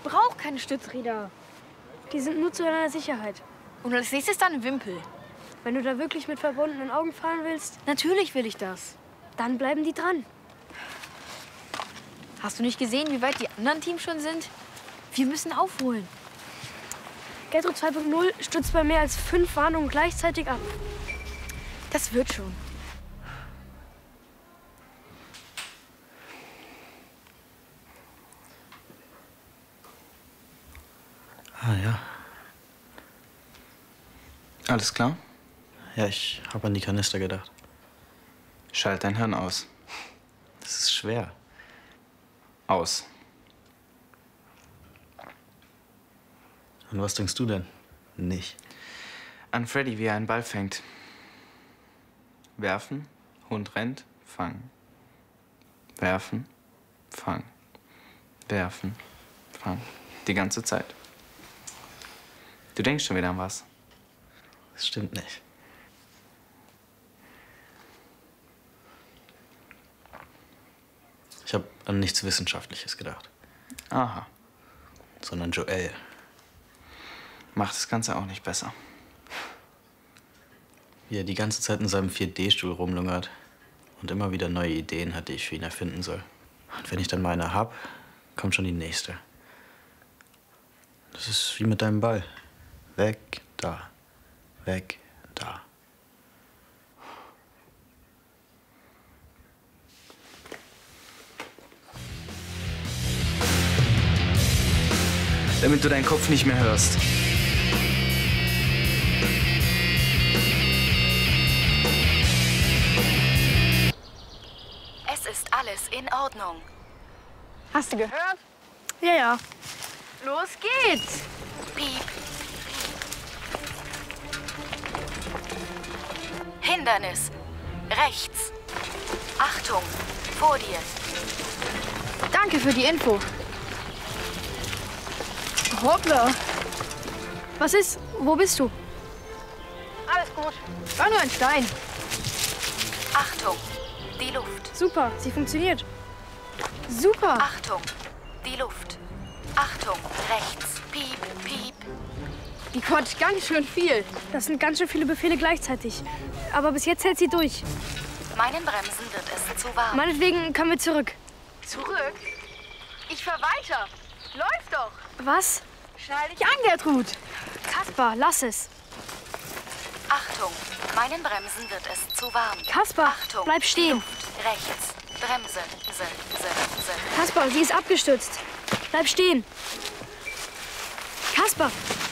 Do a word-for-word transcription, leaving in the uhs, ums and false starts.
brauche keine Stützräder. Die sind nur zu deiner Sicherheit. Und als nächstes dann ein Wimpel. Wenn du da wirklich mit verbundenen Augen fahren willst, Natürlich will ich das. dann bleiben die dran. Hast du nicht gesehen, wie weit die anderen Teams schon sind? Wir müssen aufholen. Gertrud zwei Punkt null stützt bei mehr als fünf Warnungen gleichzeitig ab. Das wird schon. Ah, ja. Alles klar? Ja, ich habe an die Kanister gedacht. Schalt dein Hirn aus. Das ist schwer. Aus. An was denkst du denn? Nicht. An Freddy, wie er einen Ball fängt. Werfen, Hund rennt, fangen. Werfen, fangen. Werfen, fangen. Die ganze Zeit. Du denkst schon wieder an was. Das stimmt nicht. Ich habe an nichts Wissenschaftliches gedacht. Aha. Sondern Joel. Macht das Ganze auch nicht besser. Wie er die ganze Zeit in seinem vier D Stuhl rumlungert und immer wieder neue Ideen hat, die ich für ihn erfinden soll. Und wenn ich dann mal eine hab, kommt schon die nächste. Das ist wie mit deinem Ball. Weg, da. Weg, da. Damit du deinen Kopf nicht mehr hörst. Es ist alles in Ordnung. Hast du gehört? Ja, ja. Los geht's! Piep. Hindernis. Rechts. Achtung. Vor dir. Danke für die Info. Hoppla. Was ist? Wo bist du? Alles gut. War nur ein Stein. Achtung. Die Luft. Super, sie funktioniert. Super. Achtung. Die Luft. Achtung. Rechts. Piep, piep. Die quatscht ganz schön viel. Das sind ganz schön viele Befehle gleichzeitig. Aber bis jetzt hält sie durch. Meinen Bremsen wird es zu warm. Meinetwegen können wir zurück. Zurück? Ich fahr weiter. Läuft doch. Was? Schnall dich an, Gertrud. Kaspar, lass es. Achtung. Meinen Bremsen wird es zu warm. Kaspar, Achtung. bleib stehen. Luft. Rechts. Bremse. Se, se, se. Kaspar, sie ist abgestürzt. Bleib stehen. Kaspar,